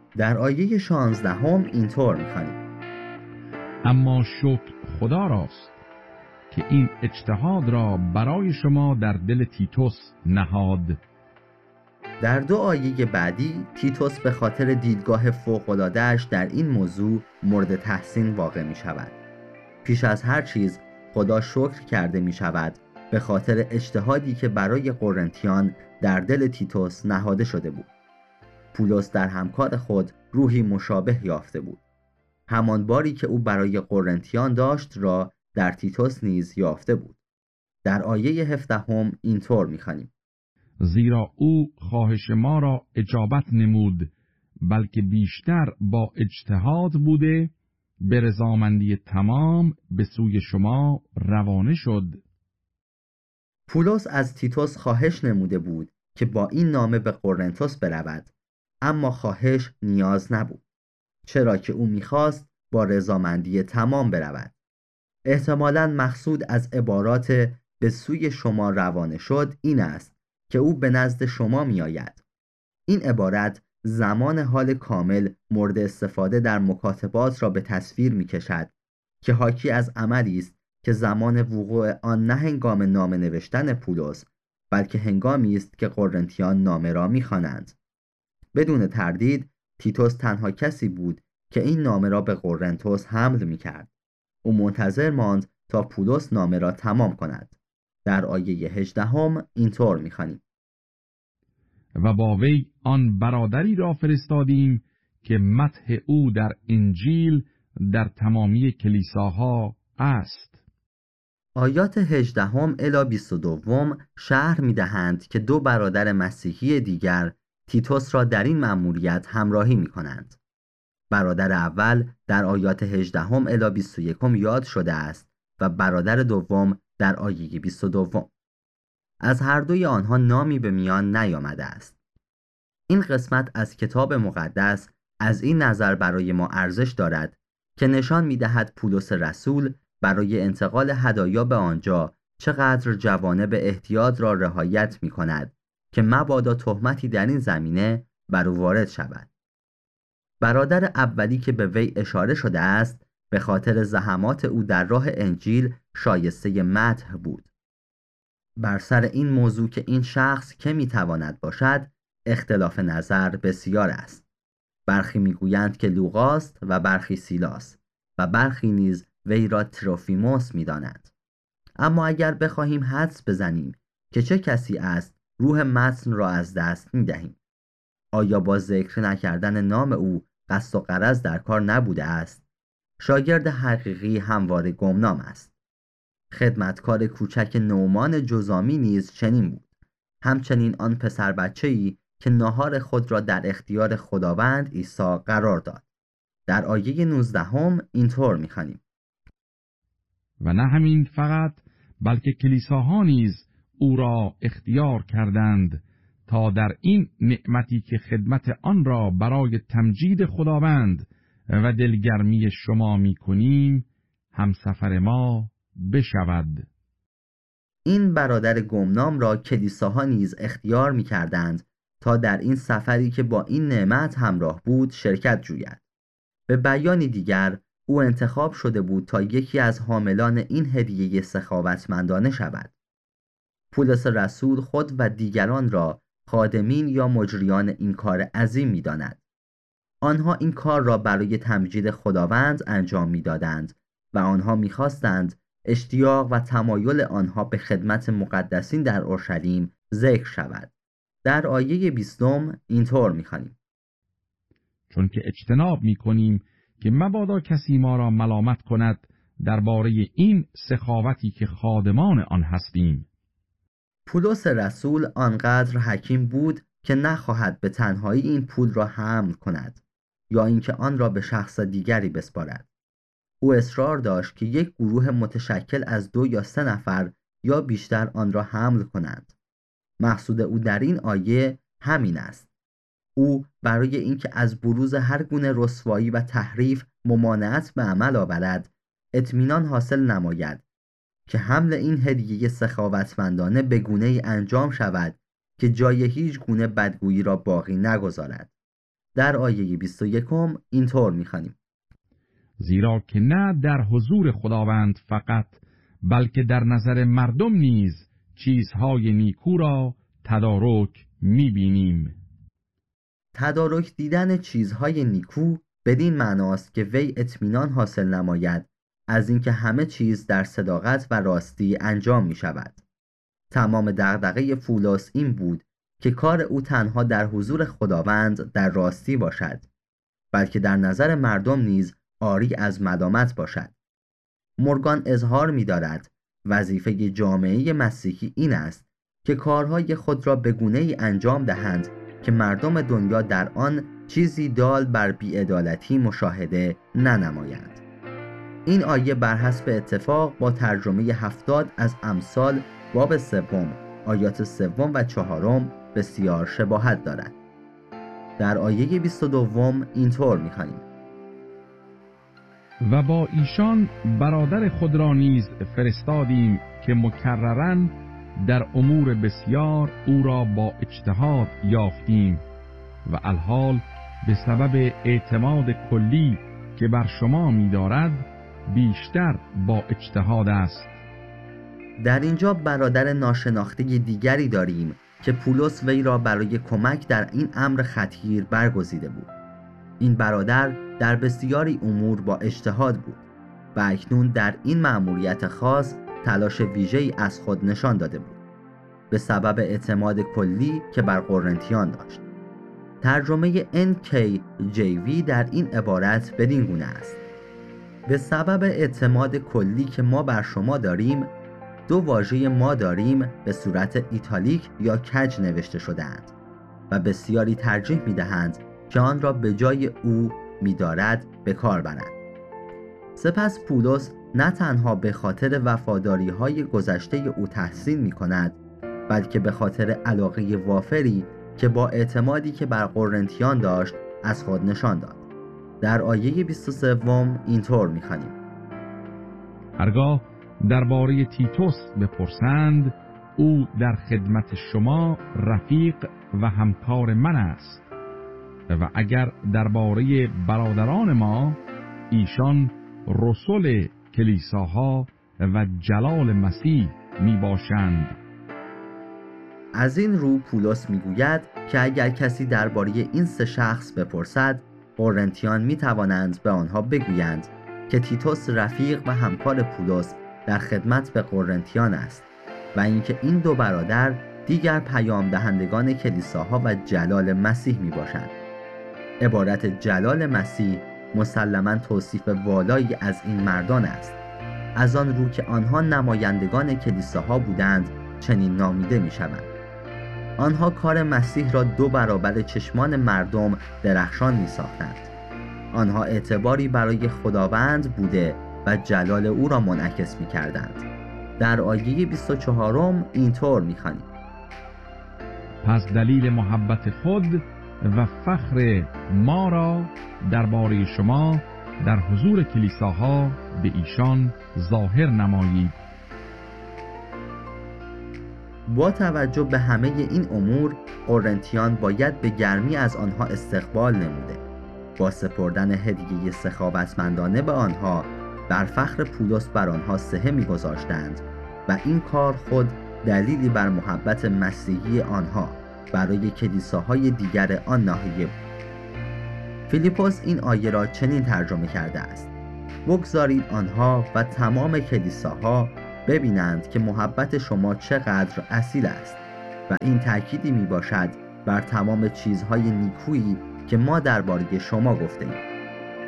در آیه 16 اینطور می‌خوانیم: اما شکر خدا راست که این اجتهاد را برای شما در دل تیتوس نهاد. در دو آیه بعدی تیتوس به خاطر دیدگاه فوق‌العاده‌اش در این موضوع مورد تحسین واقع می شود. پیش از هر چیز خدا شکر کرده می شود به خاطر اجتهادی که برای قرنتیان در دل تیتوس نهاده شده بود. پولس در همکار خود روحی مشابه یافته بود. همان باری که او برای قرنتیان داشت را در تیتوس نیز یافته بود. در آیه 17 اینطور می‌خوانیم: زیرا او خواهش ما را اجابت نمود، بلکه بیشتر با اجتهاد بوده به رضامندی تمام به سوی شما روانه شد. پولس از تیتوس خواهش نموده بود که با این نامه به قرنتوس برود، اما خواهش نیاز نبود، چرا که او می‌خواست با رضامندی تمام برود. احتمالاً مقصود از عبارات به سوی شما روانه شد این است که او به نزد شما می آید. این عبارت زمان حال کامل مورد استفاده در مکاتبات را به تصویر می کشد که حاکی از عملی است که زمان وقوع آن نه هنگام نامه نوشتن پولس، بلکه هنگامی است که قرنتیان نامه را می خوانند. بدون تردید تیتوس تنها کسی بود که این نامه را به قرنتوس حمل می کرد. او منتظر ماند تا پولس نامه را تمام کند. در آیه 18 اینطور می‌خوانیم: و با وی آن برادری را فرستادیم که مدح او در انجیل در تمامی کلیساها است. آیات 18 الی 22 شرح می‌دهند که دو برادر مسیحی دیگر تیتوس را در این مأموریت همراهی می‌کنند. برادر اول در آیات 18 الی 21 یاد شده است و برادر دوم در آیه 22. از هر دوی آنها نامی به میان نیامده است. این قسمت از کتاب مقدس از این نظر برای ما ارزش دارد که نشان می‌دهد پولس رسول برای انتقال هدایا به آنجا چقدر جوانب احتیاط را رعایت می‌کند که مبادا تهمتی در این زمینه بر او وارد شود. برادر اولی که به وی اشاره شده است به خاطر زحمات او در راه انجیل شایسته مدح بود. بر سر این موضوع که این شخص که میتواند باشد اختلاف نظر بسیار است. برخی میگویند که لوقاست و برخی سیلاس و برخی نیز وی را تروفیموس میدانند. اما اگر بخواهیم حدس بزنیم که چه کسی است روح متن را از دست میدهیم. آیا با ذکر نکردن نام او قصد و غرض در کار نبوده است؟ شاگرد حقیقی همواره گمنام است. خدمتکار کوچک نعمان جذامی نیز چنین بود. همچنین آن پسر بچه‌ای که ناهار خود را در اختیار خداوند عیسی قرار داد. در آیه 19 اینطور می‌خوانیم: و نه همین فقط، بلکه کلیساها نیز او را اختیار کردند تا در این نعمتی که خدمت آن را برای تمجید خداوند و دلگرمی شما می‌کنیم همسفر ما بشود. این برادر گمنام را کلیساها نیز اختیار می‌کردند تا در این سفری که با این نعمت همراه بود شرکت جوید. به بیانی دیگر او انتخاب شده بود تا یکی از حاملان این هدیه سخاوتمندانه شود. پولس رسول خود و دیگران را خادمین یا مجریان این کار عظیم می‌داند. آنها این کار را برای تمجید خداوند انجام می‌دادند و آنها می‌خواستند اشتیاق و تمایل آنها به خدمت مقدسین در اورشلیم ذکر شود. در آیه 20 اینطور می‌خوانیم: چون که اجتناب می‌کنیم که مبادا کسی ما را ملامت کند درباره این سخاوتی که خادمان آن هستیم. پولس رسول آنقدر حکیم بود که نخواهد به تنهایی این پول را حمل کند یا اینکه آن را به شخص دیگری بسپارد. او اصرار داشت که یک گروه متشکل از 2 یا 3 نفر یا بیشتر آن را حمل کنند. مقصود او در این آیه همین است. او برای اینکه از بروز هر گونه رسوایی و تحریف ممانعت به عمل آورد، اطمینان حاصل نماید که حمل این هدیه سخاوتمندانه به گونه‌ای انجام شود که جای هیچ گونه بدگویی را باقی نگذارد. در آیه 21 اینطور می‌خوانیم: زیرا که نه در حضور خداوند فقط بلکه در نظر مردم نیز چیزهای نیکو را تدارک می‌بینیم. تدارک دیدن چیزهای نیکو بدین معناست که وی اطمینان حاصل نماید از اینکه همه چیز در صداقت و راستی انجام می شود. تمام دغدغه پولس این بود که کار او تنها در حضور خداوند در راستی باشد، بلکه در نظر مردم نیز عاری از ملامت باشد. مورگان اظهار می دارد وظیفه جامعه مسیحی این است که کارهای خود را به گونه‌ای انجام دهند که مردم دنیا در آن چیزی دال بر بی‌عدالتی مشاهده ننمایند. این آیه بر حسب اتفاق با ترجمه 70 از امثال باب 3 آیات 3 و 4 بسیار شباهت دارد. در آیه 22 اینطور می‌خوانیم: و با ایشان برادر خود را نیز فرستادیم که مکرراً در امور بسیار او را با اجتهاد یافتیم و الحال به سبب اعتماد کلی که بر شما می‌دارد بیشتر با اجتهاد است. در اینجا برادر ناشناخته دیگری داریم که پولس وی را برای کمک در این امر خطیر برگزیده بود. این برادر در بسیاری امور با اجتهاد بود و اکنون در این مأموریت خاص تلاش ویژه‌ای از خود نشان داده بود به سبب اعتماد کلی که بر قرنتیان داشت. ترجمه NKJV در این عبارت بدین گونه است: به سبب اعتماد کلی که ما بر شما داریم. دو واژه ما داریم به صورت ایتالیک یا کج نوشته شده‌اند و بسیاری ترجیح می‌دهند که آن را به جای او می‌دارد به کار برند. سپس پولس نه تنها به خاطر وفاداری‌های گذشته او تحسین می‌کند، بلکه به خاطر علاقه وافری که با اعتمادی که بر قرنتیان داشت از خود نشان داد. در آیه 23 اینطور می‌خوانیم: هرگاه درباره تیتوس بپرسند او در خدمت شما رفیق و همکار من است و اگر درباره برادران ما ایشان رسول کلیساها و جلال مسیح می باشند. از این رو پولس میگوید که اگر کسی درباره این سه شخص بپرسد، قرنتیان می توانند به آنها بگویند که تیتوس رفیق و همکار پولس در خدمت به قرنتیان است و اینکه این دو برادر دیگر پیام دهندگان کلیساها و جلال مسیح می باشند. عبارت جلال مسیح مسلماً توصیف والایی از این مردان است، از آن رو که آنها نمایندگان کلیساها بودند چنین نامیده می شوند. آنها کار مسیح را دو برابر چشمان مردم درخشان می ساختند. آنها اعتباری برای خداوند بوده و جلال او را منعکس می کردند. در آیه 24 اینطور می خوانیم: پس دلیل محبت خود و فخر ما را درباره شما در حضور کلیساها به ایشان ظاهر نمایید. با توجه به همه این امور قرنتیان باید به گرمی از آنها استقبال نموده، با سپردن هدیه سخاوتمندانه به آنها بر فخر پولس بر آنها سهه می‌گذاشتند و این کار خود دلیلی بر محبت مسیحی آنها برای کلیساهای دیگر آن ناحیه بود. فیلیپوس این آیه را چنین ترجمه کرده است: بگذارید آنها و تمام کلیساها ببینند که محبت شما چقدر اصیل است و این تأکیدی می باشد بر تمام چیزهای نیکویی که ما درباره شما گفته‌ایم.